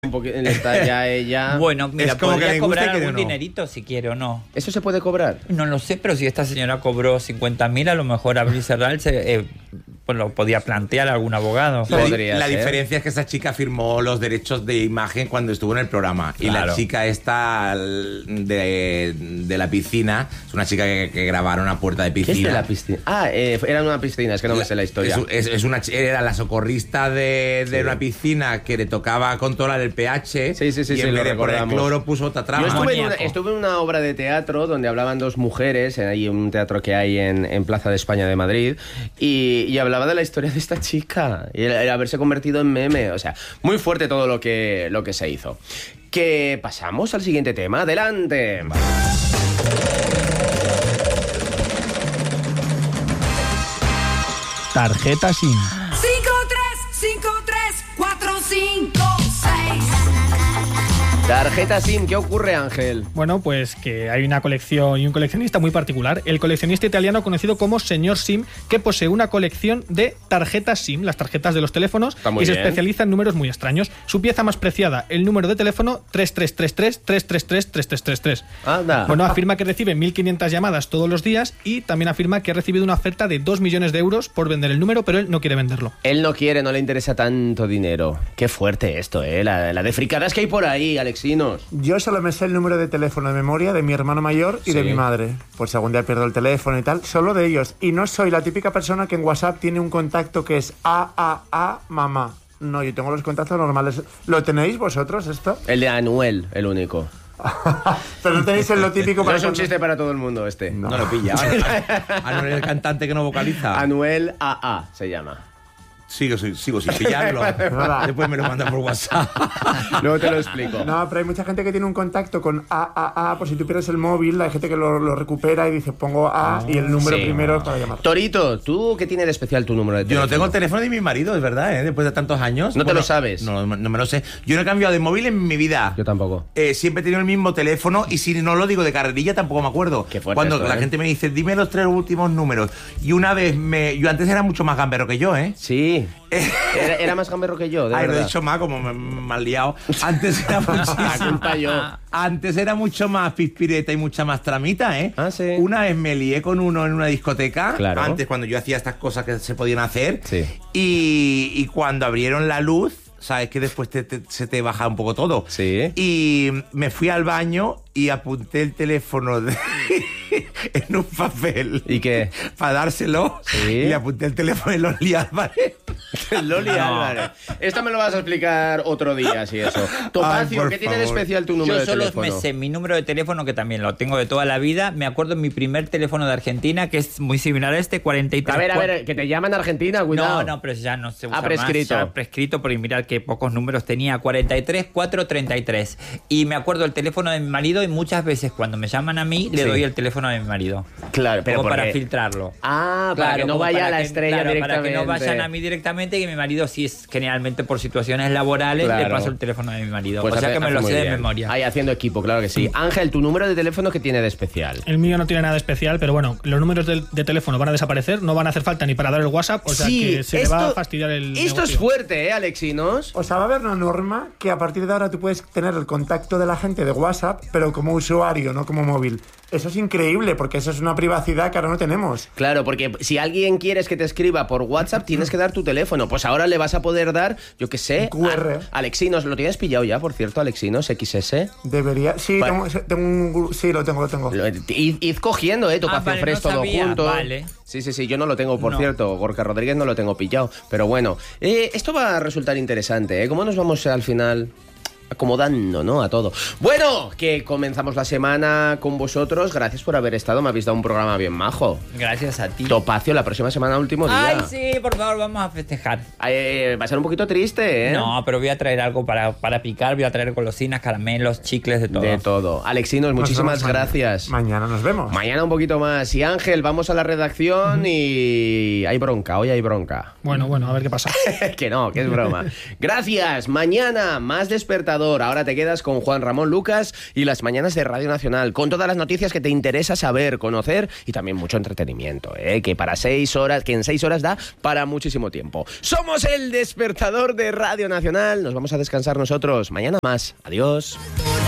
un poquito, está ya ella... Bueno, mira, Es como que podría le gusta cobrar y que algún no. dinerito si quiere o no. ¿Eso se puede cobrar? No lo sé, pero si esta señora cobró 50.000, a lo mejor Abril Serral pues lo podía plantear a algún abogado. La diferencia es que esa chica firmó los derechos de imagen cuando estuvo en el programa. Y la Claro. chica esta de la piscina, es una chica que grabaron a puerta de ¿Qué piscina. es de la piscina? Era en una piscina, es que no me sé la historia. Era la socorrista de una piscina que le tocaba controlar el pH. Sí, y en lo vez de poner recordamos. cloro puso otra trama. Yo estuve en una obra de teatro donde hablaban dos mujeres, hay un teatro que hay en Plaza de España de Madrid, y hablaba de la historia de esta chica, y el haberse convertido en meme, o sea, muy fuerte todo lo que se hizo. Que pasamos al siguiente tema, adelante. Tarjeta SIM. 53534556. Tarjeta SIM, ¿qué ocurre, Ángel? Bueno, pues que hay una colección y un coleccionista muy particular, el coleccionista italiano conocido como Señor SIM, que posee una colección de tarjetas SIM, las tarjetas de los teléfonos, y se especializa en números muy extraños. Su pieza más preciada, el número de teléfono 3333-333-3333. Anda. Bueno, afirma que recibe 1.500 llamadas todos los días y también afirma que ha recibido una oferta de 2 millones de euros por vender el número, pero él no quiere venderlo. Él no quiere, no le interesa tanto dinero. Qué fuerte esto, la de fricadas que hay por ahí, Alexinos. Yo solo me sé el número de teléfono de memoria de mi hermano mayor y de mi madre. Por si algún día pierdo el teléfono y tal, solo de ellos. Y no soy la típica persona que en WhatsApp tiene un contacto que es AAA mamá. No, yo tengo los contactos normales. ¿Lo tenéis vosotros esto? El de Anuel, el único. Pero no tenéis lo típico para... No es un chiste para todo el mundo este. No lo pilla. Anuel, el cantante que no vocaliza. Anuel AA se llama. Sigo sin pillarlo. Después me lo manda por WhatsApp. Luego te lo explico. No, pero hay mucha gente que tiene un contacto con AAA, por si tú pierdes el móvil, hay gente que lo recupera y dice pongo A y el número primero para llamar. Torito, ¿tú qué tiene de especial tu número de teléfono? Yo no tengo el teléfono de mi marido, es verdad, después de tantos años. ¿No te lo sabes? No me lo sé. Yo no he cambiado de móvil en mi vida. Yo tampoco. Siempre he tenido el mismo teléfono y si no lo digo de carrerilla tampoco me acuerdo. Qué fuerte Cuando esto, la gente me dice, dime los 3 últimos números. Y una vez yo antes era mucho más gamberro que yo, ¿eh? Sí. Era más gamberro que yo, de verdad. Lo he dicho más, como me has liado. Antes era muchísimo. La culpa yo. Antes era mucho más pispireta y mucha más tramita, ¿eh? Ah, sí. Una vez me lié con uno en una discoteca. Claro. Antes, cuando yo hacía estas cosas que se podían hacer. Sí. Y cuando abrieron la luz, sabes que después se te baja un poco todo. Sí. Y me fui al baño y apunté el teléfono en un papel. ¿Y qué? Para dárselo. Sí. Y le apunté el teléfono de Loli Álvarez. Loli Álvarez. Esto me lo vas a explicar otro día, si eso. Topacio, ¿qué tiene de especial tu número de teléfono? Yo solo me sé mi número de teléfono, que también lo tengo de toda la vida. Me acuerdo de mi primer teléfono de Argentina, que es muy similar a este, 43. A ver, que te llaman Argentina, cuidado. No, pero ya no se usa prescrito. más. Ya prescrito, porque mirad que pocos números tenía. 43433. Y me acuerdo el teléfono de mi marido y muchas veces cuando me llaman a mí, le doy el teléfono de mi marido. Claro, pero para filtrarlo. Ah, para que no vaya a la estrella directamente. Para que no vayan a mí directamente, que mi marido sí es generalmente por situaciones laborales, le paso el teléfono de mi marido. Pues o sea que me lo sé de memoria. Ahí haciendo equipo, claro que sí. Ángel, ¿tu número de teléfono qué tiene de especial? El mío no tiene nada de especial, pero bueno, los números de teléfono van a desaparecer, no van a hacer falta ni para dar el WhatsApp, o sea que se le va a fastidiar el Esto negocio. es fuerte, Alexinos? O sea, va a haber una norma que a partir de ahora tú puedes tener el contacto de la gente de WhatsApp, pero como usuario, no como móvil. Eso es increíble, porque eso es una privacidad que ahora no tenemos. Claro, porque si alguien quieres que te escriba por WhatsApp, tienes que dar tu teléfono. Pues ahora le vas a poder dar, yo qué sé, QR. Alexinos. ¿Lo tienes pillado ya, por cierto, Alexinos XS? Debería. Sí, sí, lo tengo. Id cogiendo, tu Topacio vale, Fresh no todo sabía, junto. vale. Sí, yo no lo tengo, por cierto. Gorka Rodríguez no lo tengo pillado. Pero bueno, esto va a resultar interesante, ¿eh? ¿Cómo nos vamos al final acomodando, ¿no? A todo. Bueno, que comenzamos la semana con vosotros. Gracias por haber estado. Me habéis dado un programa bien majo. Gracias a ti. Topacio, la próxima semana, último día. Ay, sí, por favor, vamos a festejar. Va a ser un poquito triste, ¿eh? No, pero voy a traer algo para picar. Voy a traer golosinas, caramelos, chicles, de todo. De todo. Alexinos, muchísimas gracias. Mañana nos vemos. Mañana un poquito más. Y Ángel, vamos a la redacción y hay bronca. Hoy hay bronca. Bueno, a ver qué pasa. Que no, que es broma. Gracias. Mañana, más despertador. Despertador. Ahora te quedas con Juan Ramón Lucas y las mañanas de Radio Nacional, con todas las noticias que te interesa saber, conocer y también mucho entretenimiento, que para 6 horas, que en 6 horas da para muchísimo tiempo. Somos el Despertador de Radio Nacional. Nos vamos a descansar nosotros. Mañana más. Adiós.